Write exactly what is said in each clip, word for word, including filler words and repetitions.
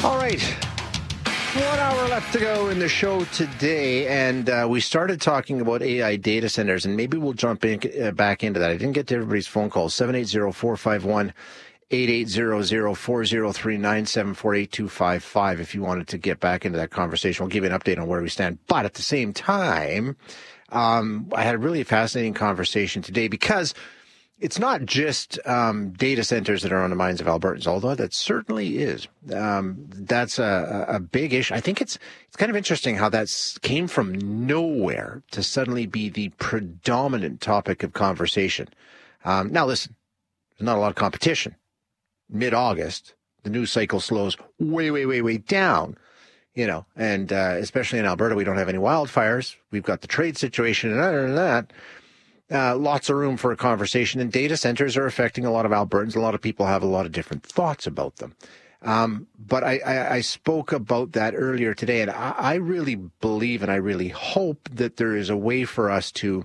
All right. One hour left to go in the show today, and uh, we started talking about A I data centers, and maybe we'll jump in, uh, back into that. I didn't get to everybody's phone calls. seven eight zero, four five one, eight eight zero zero, four zero three, nine seven four, eight two five five if you wanted to get back into that conversation. We'll give you an update on where we stand. But at the same time, um, I had a really fascinating conversation today because it's not just um, data centers that are on the minds of Albertans, although that certainly is. Um, that's a, a big issue. I think it's it's kind of interesting how that came from nowhere to suddenly be the predominant topic of conversation. Um, now, listen, there's not a lot of competition. Mid-August, the news cycle slows way, way, way, way down. You know, and uh, especially in Alberta, we don't have any wildfires. We've got the trade situation, and other than that, Uh, lots of room for a conversation, and data centers are affecting a lot of Albertans. A lot of people have a lot of different thoughts about them. Um, but I, I, I spoke about that earlier today, and I, I really believe and I really hope that there is a way for us to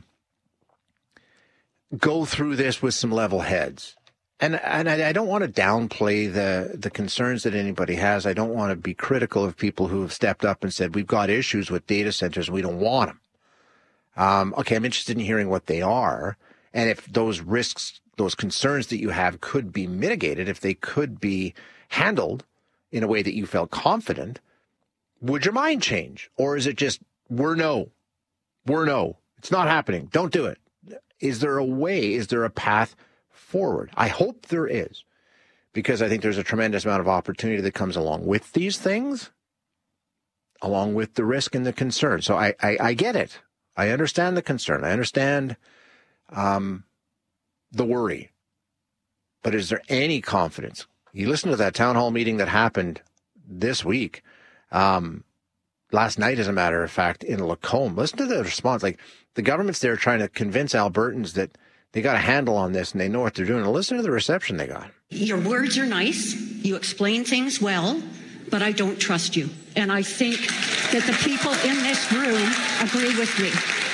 go through this with some level heads. And and I, I don't want to downplay the, the concerns that anybody has. I don't want to be critical of people who have stepped up and said, we've got issues with data centers, we don't want them. Um, okay, I'm interested in hearing what they are, and if those risks, those concerns that you have could be mitigated, if they could be handled in a way that you felt confident, would your mind change? Or is it just, we're no, we're no, it's not happening, don't do it? Is there a way, is there a path forward? I hope there is, because I think there's a tremendous amount of opportunity that comes along with these things, along with the risk and the concern. So I, I, I get it. I understand the concern. I understand um, the worry. But is there any confidence? You listen to that town hall meeting that happened this week, um, last night, as a matter of fact, in Lacombe. Listen to the response. Like, the government's there trying to convince Albertans that they got a handle on this and they know what they're doing. And listen to the reception they got. Your words are nice. You explain things well, but I don't trust you. And I think that the people in this room agree with me.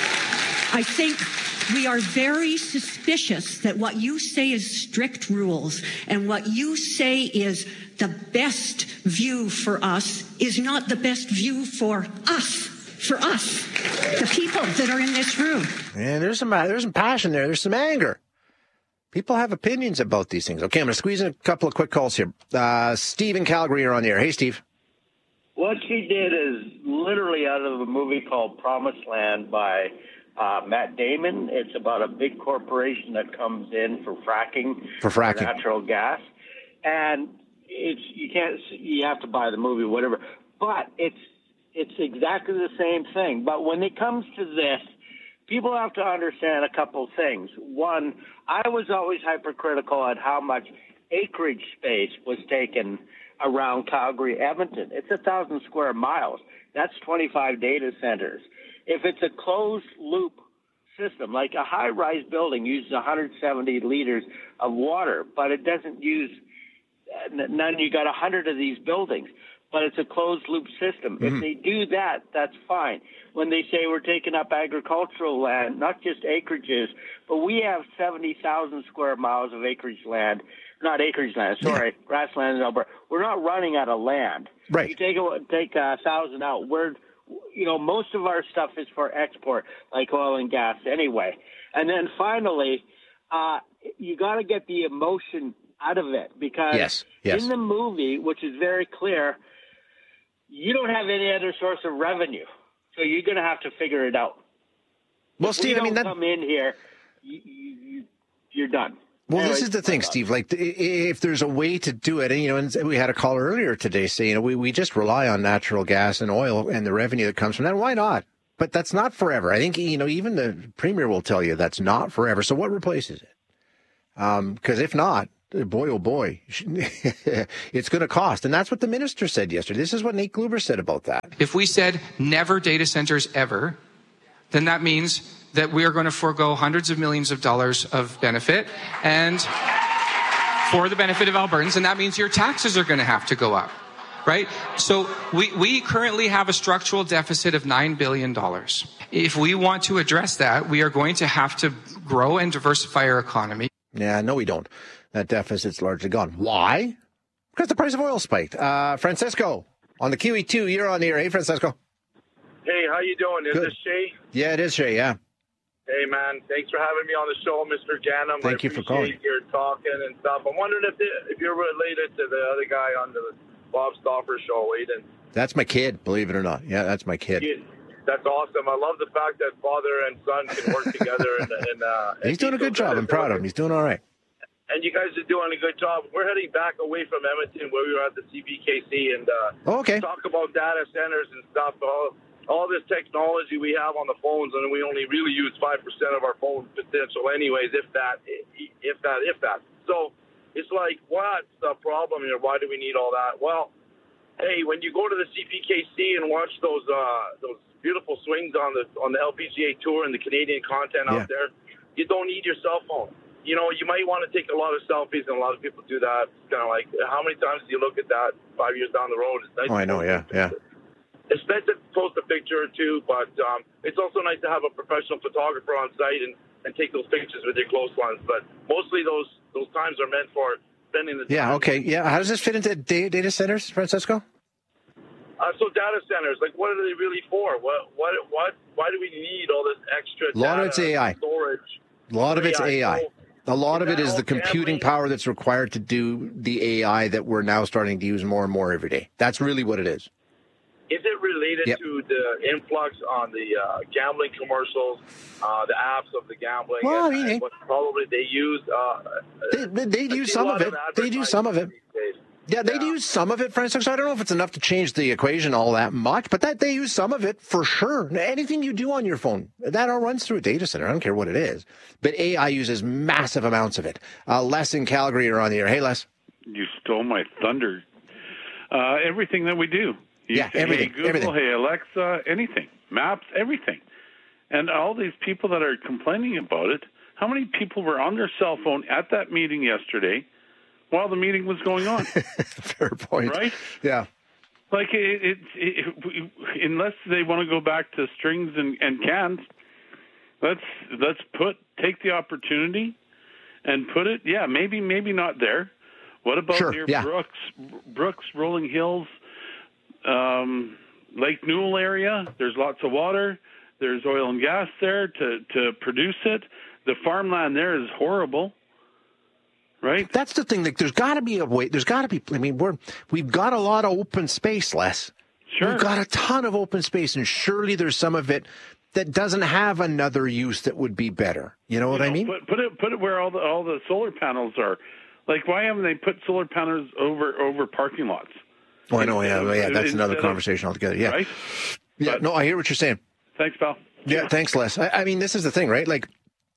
I think we are very suspicious that what you say is strict rules and what you say is the best view for us is not the best view for us, for us, the people that are in this room. And there's some, there's some passion there. There's some anger. People have opinions about these things. Okay, I'm going to squeeze in a couple of quick calls here. Uh, Steve in Calgary, you're on the air. Hey, Steve. What she did is literally out of a movie called Promised Land by uh, Matt Damon. It's about a big corporation that comes in for fracking, for fracking, for natural gas, and it's you can't you have to buy the movie, whatever. But it's it's exactly the same thing. But when it comes to this, people have to understand a couple things. One, I was always hypercritical at how much acreage space was taken around Calgary, Edmonton. It's a thousand square miles. That's twenty-five data centers. If it's a closed loop system, like a high-rise building uses one hundred seventy liters of water, but it doesn't use none. You got one hundred of these buildings, but it's a closed loop system. Mm-hmm. If they do that, that's fine. When they say we're taking up agricultural land, not just acreages, but we have seventy thousand square miles of acreage land. Not acreage land, sorry, yeah. Grassland in Alberta. We're not running out of land. Right. You take a, take a thousand out. We're, you know, most of our stuff is for export, like oil and gas anyway. And then finally, uh, you got to get the emotion out of it because yes. Yes. in the movie, which is very clear, you don't have any other source of revenue. So you're going to have to figure it out. Well, if Steve, we I mean, don't that... come in here, you, you, you're done. Well, Anyways, this is the thing, Steve. Like, if there's a way to do it, and you know, and we had a caller earlier today say, you know, we, we just rely on natural gas and oil and the revenue that comes from that. Why not? But that's not forever. I think, you know, even the premier will tell you that's not forever. So what replaces it? Um, because if not, boy, oh boy, it's going to cost. And that's what the minister said yesterday. This is what Nate Kluber said about that. If we said never data centers ever, then that means that we are going to forego hundreds of millions of dollars of benefit and for the benefit of Albertans, and that means your taxes are going to have to go up, right? So we, we currently have a structural deficit of nine billion dollars. If we want to address that, we are going to have to grow and diversify our economy. Yeah, no, we don't. That deficit's largely gone. Why? Because the price of oil spiked. Uh, Francisco, on the Q E two, you're on the air. Hey, Francisco. Hey, how you doing? Is Good. this Shay? Yeah, it is Shay, yeah. Hey, man. Thanks for having me on the show, Mister Ganem. Thank I you for calling. appreciate your talking and stuff. I'm wondering if the, if you're related to the other guy on the Bob Stauffer show, Aiden. That's my kid, believe it or not. Yeah, that's my kid. He, that's awesome. I love the fact that father and son can work together. And, and, uh, He's doing a good job. I'm proud of him. He's doing all right. And you guys are doing a good job. We're heading back away from Edmonton where we were at the C B K C and uh, oh, okay. talk about data centers and stuff. All, all this technology we have on the phones, and we only really use five percent of our phone potential anyways, if that, if that, if that. So it's like, what's the problem here? Why do we need all that? Well, hey, when you go to the C P K C and watch those uh, those beautiful swings on the on the L P G A Tour and the Canadian content Yeah. out there, you don't need your cell phone. You know, you might want to take a lot of selfies, and a lot of people do that. It's kind of like, how many times do you look at that five years down the road? It's nice Oh, I know, yeah, yeah. It's nice to post a picture or two, but um, it's also nice to have a professional photographer on site and, and take those pictures with your close ones. But mostly those those times are meant for spending the time. Yeah, okay. Yeah, how does this fit into data, data centers, Francisco? Uh, so data centers, like, what are they really for? What, what, what? Why do we need all this extra A lot data of it's A I. storage? A lot of it's A I. So, A lot of is it that is all the computing gambling? power that's required to do the A I that we're now starting to use more and more every day. That's really what it is. Is it related Yep. to the influx on the uh, gambling commercials, uh, the apps of the gambling? Well, and, I mean, and what probably they use. Uh, They, they, they I use see some a of lot it. They do some of it. advertising these days. Yeah, they Yeah. use some of it, Francisco. I don't know if it's enough to change the equation all that much, but that they use some of it for sure. Anything you do on your phone, that all runs through a data center. I don't care what it is. But A I uses massive amounts of it. Uh, Les in Calgary are on the air. Hey, Les. You stole my thunder. Uh, everything that we do. You Yeah, say, everything, Hey Google, everything. hey Alexa, anything. Maps, everything. And all these people that are complaining about it, how many people were on their cell phone at that meeting yesterday while the meeting was going on? Fair point. Right? Yeah. Like, it, it, it, it, unless they want to go back to strings and, and cans, let's let's put take the opportunity and put it. Yeah, maybe maybe not there. What about Sure, near yeah. Brooks, Brooks, Rolling Hills, um, Lake Newell area? There's lots of water. There's oil and gas there to to produce it. The farmland there is horrible. Right? That's the thing. Like, there's got to be a way. There's got to be. I mean, we're we've got a lot of open space, Les. Sure. We've got a ton of open space, and surely there's some of it that doesn't have another use that would be better. You know what You I know, mean? Put, put it put it where all the all the solar panels are. Like, why haven't they put solar panels over over parking lots? Oh, I know. Yeah, Instead of- yeah. That's another instead of- conversation altogether. Yeah. Right? Yeah. But- No, I hear what you're saying. Thanks, pal. Yeah. Thanks, Les. I, I mean, this is the thing, right? Like,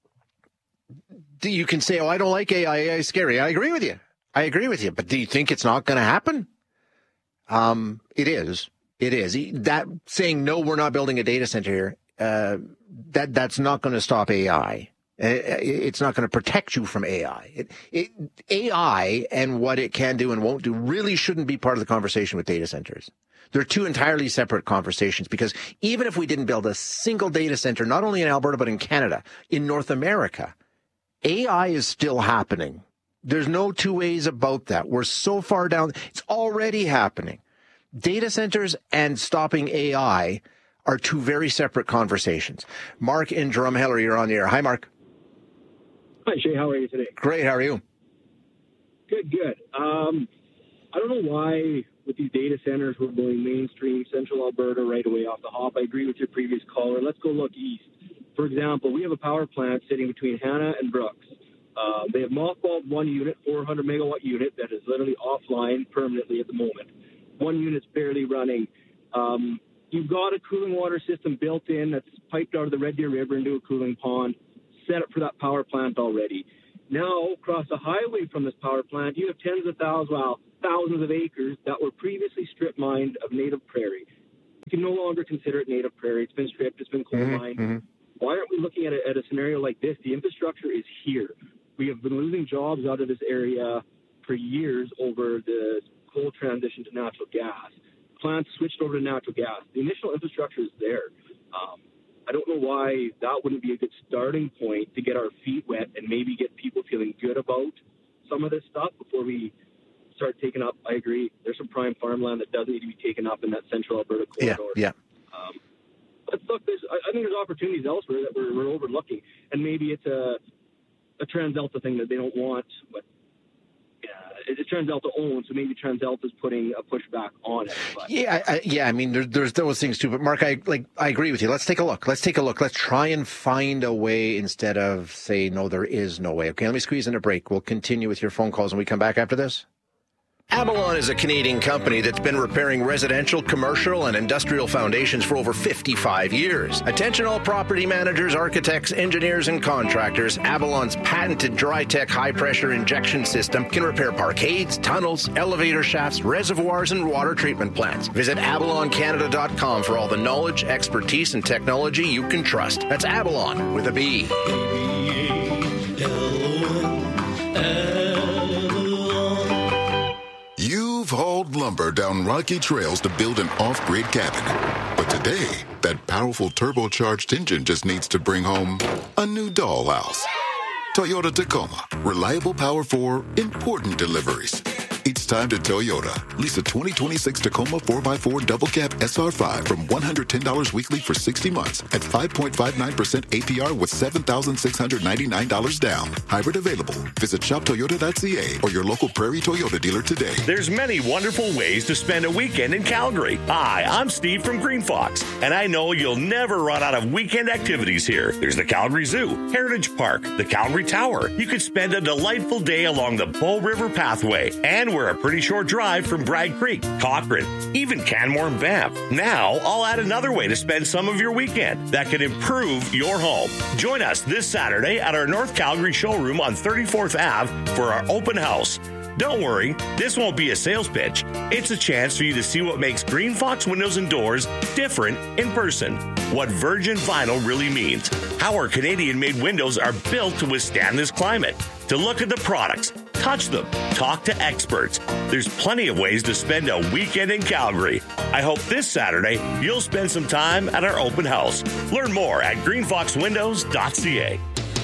do- you can say, "Oh, I don't like A I. A I is scary." I agree with you. I agree with you. But do you think it's not going to happen? Um, it is. It is. That saying no, we're not building a data center here. Uh, that that's not going to stop A I. Uh, It's not going to protect you from A I. It, it, A I and what it can do and won't do really shouldn't be part of the conversation with data centers. They're two entirely separate conversations, because even if we didn't build a single data center, not only in Alberta, but in Canada, in North America, A I is still happening. There's no two ways about that. We're so far down. It's already happening. Data centers and stopping A I are two very separate conversations. Mark in Drumheller, you're on the air. Hi, Mark. Hi, Shay. How are you today? Great. How are you? Good, good. Um, I don't know why with these data centers we're going mainstream, central Alberta right away off the hop. I agree with your previous caller. Let's go look east. For example, we have a power plant sitting between Hanna and Brooks. Uh, they have mothballed one unit, four hundred megawatt unit, that is literally offline permanently at the moment. One unit's barely running. Um, you've got a cooling water system built in that's piped out of the Red Deer River into a cooling pond, set up for that power plant already. Now, across the highway from this power plant, you have tens of thousands, well, thousands of acres that were previously strip mined of native prairie. You can no longer consider it native prairie. It's been stripped. It's been coal mined. Mm-hmm. Why aren't we looking at a, at a scenario like this? The infrastructure is here. We have been losing jobs out of this area for years over the coal transition to natural gas. Plants switched over to natural gas. The initial infrastructure is there. Um, I don't know why that wouldn't be a good starting point to get our feet wet and maybe get people feeling good about some of this stuff before we start taking up. I agree. There's some prime farmland that does need to be taken up in that central Alberta corridor. Yeah, yeah. Um, but look, there's, I, I think there's opportunities elsewhere that we're, we're overlooking, and maybe it's a a TransAlta thing that they don't want, but uh, it's TransAlta owned, so maybe TransAlta's putting a pushback on it. But. Yeah, I, yeah. I mean, there, there's those things too. But Mark, I like. I agree with you. Let's take a look. Let's take a look. Let's try and find a way instead of say no, there is no way. Okay, let me squeeze in a break. We'll continue with your phone calls when we come back after this. Avalon is a Canadian company that's been repairing residential, commercial, and industrial foundations for over fifty-five years. Attention all property managers, architects, engineers, and contractors. Avalon's patented DryTech high-pressure injection system can repair parkades, tunnels, elevator shafts, reservoirs, and water treatment plants. Visit avalon canada dot com for all the knowledge, expertise, and technology you can trust. That's Avalon with a B. You've hauled lumber down rocky trails to build an off-grid cabin. But today, that powerful turbocharged engine just needs to bring home a new dollhouse. Toyota Tacoma. Reliable power for important deliveries. It's time to Toyota. Lease a twenty twenty-six Tacoma four by four double cab S R five from one hundred ten dollars weekly for sixty months at five point five nine percent A P R with seven thousand six hundred ninety-nine dollars down. Hybrid available. Visit shop toyota dot c a or your local Prairie Toyota dealer today. There's many wonderful ways to spend a weekend in Calgary. Hi, I'm Steve from Green Fox, and I know you'll never run out of weekend activities here. There's the Calgary Zoo, Heritage Park, the Calgary Tower. You could spend a delightful day along the Bow River Pathway, and we're a pretty short drive from Bragg Creek, Cochrane, even Canmore and Banff. Now, I'll add another way to spend some of your weekend that can improve your home. Join us this Saturday at our North Calgary showroom on thirty-fourth Avenue for our open house. Don't worry, this won't be a sales pitch. It's a chance for you to see what makes Green Fox Windows and Doors different in person. What virgin vinyl really means. How our Canadian-made windows are built to withstand this climate. To look at the products, touch them, talk to experts. There's plenty of ways to spend a weekend in Calgary. I hope this Saturday you'll spend some time at our open house. Learn more at green fox windows dot c a.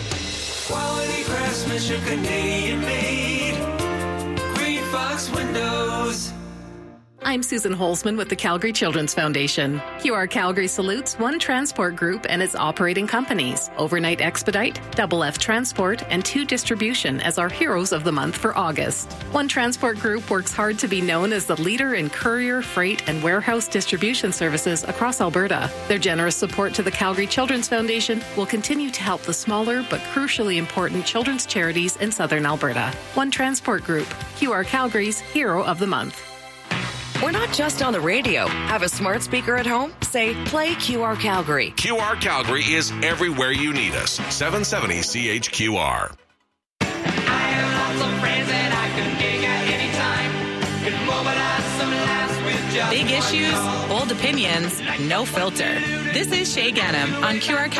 Quality craftsmanship, Canadian made. Green Fox Windows. I'm Susan Holzman with the Calgary Children's Foundation. Q R Calgary salutes One Transport Group and its operating companies, Overnight Expedite, Double F Transport, and Two Distribution as our heroes of the month for August. One Transport Group works hard to be known as the leader in courier, freight, and warehouse distribution services across Alberta. Their generous support to the Calgary Children's Foundation will continue to help the smaller but crucially important children's charities in southern Alberta. One Transport Group, Q R Calgary's Hero of the Month. We're not just on the radio. Have a smart speaker at home? Say, play Q R Calgary. Q R Calgary is everywhere you need us. seven seventy C H Q R. I have lots of friends that I can gig at any time. Can mobilize some laughs with just big issues, bold opinions, no filter. This is Shay Ganem on Q R Calgary.